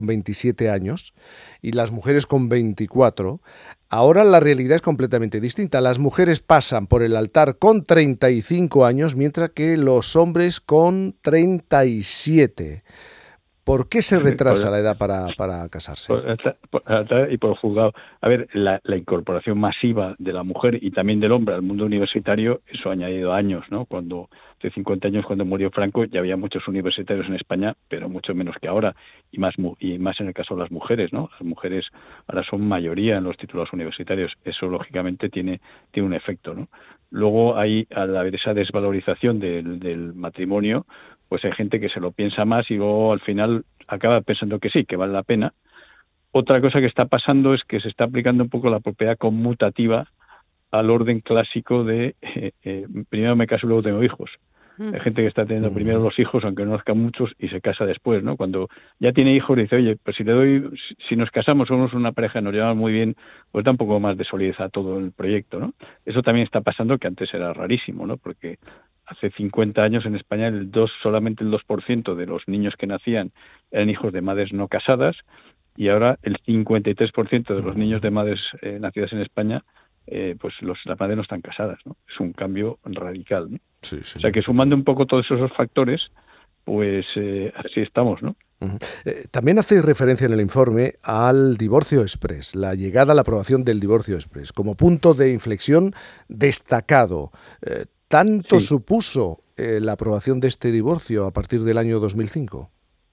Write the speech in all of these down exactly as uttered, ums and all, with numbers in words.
veintisiete años y las mujeres con veinticuatro. Ahora la realidad es completamente distinta. Las mujeres pasan por el altar con treinta y cinco años, mientras que los hombres con treinta y siete. ¿Por qué se retrasa por, la edad para, para casarse? Por, por, y por el juzgado. A ver, la, la incorporación masiva de la mujer y también del hombre al mundo universitario, eso ha añadido años, ¿no? Cuando, hace cincuenta años, cuando murió Franco, ya había muchos universitarios en España, pero mucho menos que ahora, y más y más en el caso de las mujeres, ¿no? Las mujeres ahora son mayoría en los títulos universitarios. Eso, lógicamente, tiene, tiene un efecto, ¿no? Luego, hay, al haber esa desvalorización del, del matrimonio, pues hay gente que se lo piensa más y luego al final acaba pensando que sí, que vale la pena. Otra cosa que está pasando es que se está aplicando un poco la propiedad conmutativa al orden clásico de eh, eh, primero me caso y luego tengo hijos. Hay gente que está teniendo primero los hijos, aunque no nazcan muchos, y se casa después, ¿no? Cuando ya tiene hijos dice, oye, pues si le doy, si nos casamos, somos una pareja, nos llevamos muy bien, pues da un poco más de solidez a todo el proyecto, ¿no? Eso también está pasando, que antes era rarísimo, ¿no? Porque hace cincuenta años en España el dos, solamente el dos por ciento de los niños que nacían eran hijos de madres no casadas, y ahora el cincuenta y tres por ciento de los niños de madres eh, nacidas en España, eh, pues los, las madres no están casadas, ¿no? Es un cambio radical, ¿no? Sí, sí. O sea que sumando un poco todos esos factores, pues eh, así estamos, ¿no? Uh-huh. Eh, también hace referencia en el informe al divorcio express, la llegada a la aprobación del divorcio express, como punto de inflexión destacado. Eh, ¿Tanto sí. supuso eh, la aprobación de este divorcio a partir del año dos mil cinco?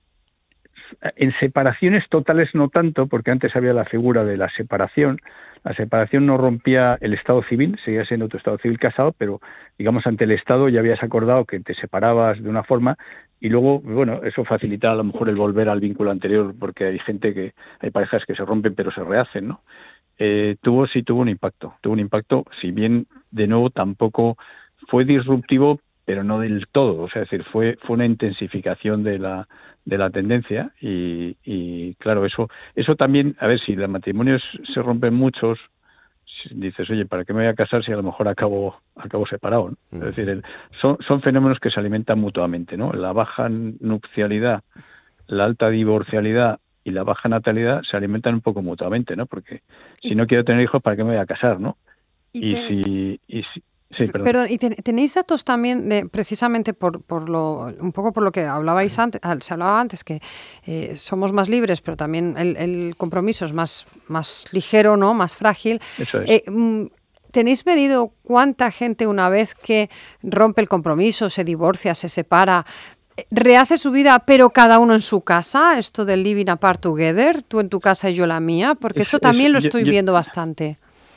En separaciones totales no tanto, porque antes había la figura de la separación. La separación no rompía el estado civil, seguía siendo tu estado civil casado, pero digamos ante el Estado ya habías acordado que te separabas de una forma y luego, bueno, eso facilitaba a lo mejor el volver al vínculo anterior, porque hay gente que, hay parejas que se rompen pero se rehacen, ¿no? Eh, tuvo, sí tuvo un impacto, tuvo un impacto, si bien de nuevo tampoco fue disruptivo, pero no del todo, o sea, es decir, fue, fue una intensificación de la de la tendencia y, y claro, eso eso también, a ver, si los matrimonios se rompen muchos, dices, oye, ¿para qué me voy a casar si a lo mejor acabo acabo separado, ¿no? Mm. Es decir, el, son, son fenómenos que se alimentan mutuamente, ¿no? La baja nupcialidad, la alta divorcialidad y la baja natalidad se alimentan un poco mutuamente, ¿no? Porque si no quiero tener hijos, ¿para qué me voy a casar, no? Y, y te... si... Y si Sí, perdón. perdón, y ten, tenéis datos también de, precisamente por, por lo, un poco por lo que hablabais antes, se hablaba antes, que eh, somos más libres, pero también el, el compromiso es más, más ligero, ¿no? Más frágil. Eso es. Eh, ¿Tenéis medido cuánta gente una vez que rompe el compromiso, se divorcia, se separa, rehace su vida, pero cada uno en su casa? Esto del living apart together, tú en tu casa y yo la mía, porque eso, eso también eso, lo estoy yo, viendo yo... bastante.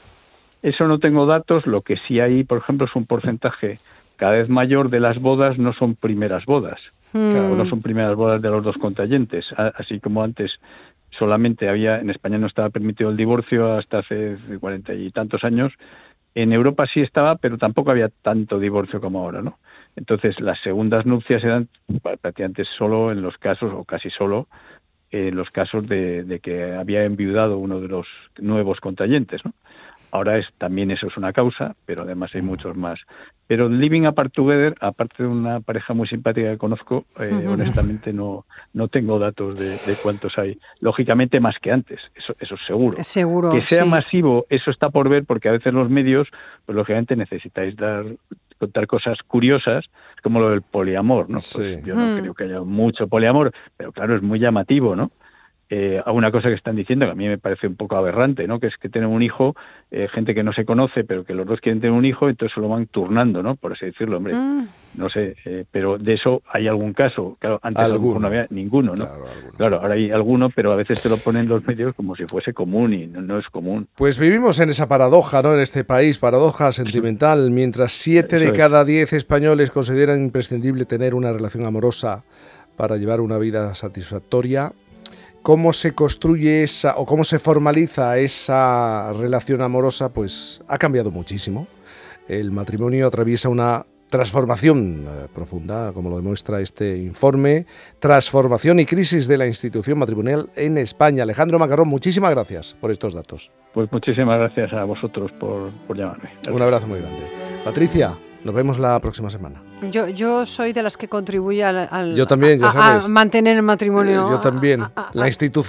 Eso no tengo datos, lo que sí hay, por ejemplo, es un porcentaje cada vez mayor de las bodas no son primeras bodas, mm. o no son primeras bodas de los dos contrayentes, así como antes solamente había, en España no estaba permitido el divorcio hasta hace cuarenta y tantos años, en Europa sí estaba, pero tampoco había tanto divorcio como ahora, ¿no? Entonces las segundas nupcias eran prácticamente solo en los casos, o casi solo, en los casos de, de que había enviudado uno de los nuevos contrayentes, ¿no? Ahora es también eso es una causa, pero además hay muchos más. Pero living apart together, aparte de una pareja muy simpática que conozco, eh, uh-huh. honestamente no no tengo datos de, de cuántos hay. Lógicamente más que antes, eso eso es seguro. Seguro. Que sea sí. masivo, eso está por ver, porque a veces los medios, pues lógicamente necesitáis dar contar cosas curiosas, como lo del poliamor, ¿no? Sí. Pues yo no mm. creo que haya mucho poliamor, pero claro, es muy llamativo, ¿no? Eh, a una cosa que están diciendo que a mí me parece un poco aberrante, ¿no? Que es que tienen un hijo, eh, gente que no se conoce, pero que los dos quieren tener un hijo, entonces se lo van turnando, ¿no? Por así decirlo, hombre. Mm. No sé, eh, pero de eso hay algún caso. Claro, antes alguno. no había ninguno, ¿no? Claro, alguno. Claro, ahora hay alguno, pero a veces te lo ponen los medios como si fuese común y no, no es común. Pues vivimos en esa paradoja, ¿no? En este país, paradoja sentimental. Mientras siete de cada diez españoles consideran imprescindible tener una relación amorosa para llevar una vida satisfactoria, ¿cómo se construye esa o cómo se formaliza esa relación amorosa? Pues ha cambiado muchísimo. El matrimonio atraviesa una transformación eh, profunda, como lo demuestra este informe, transformación y crisis de la institución matrimonial en España. Alejandro Macarrón, muchísimas gracias por estos datos. Pues muchísimas gracias a vosotros por, por llamarme. Gracias. Un abrazo muy grande. Patricia, nos vemos la próxima semana. Yo, yo soy de las que contribuye al, al yo también, ya a, sabes. a mantener el matrimonio. Yo también. La institución